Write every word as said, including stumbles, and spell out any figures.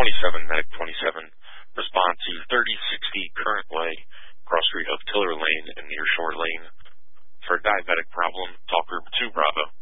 twenty-seven, Medic twenty-seven. Respond to thirty sixty Current Way, cross street of Tiller Lane and Nearshore Lane. For a diabetic problem, talk group two Bravo.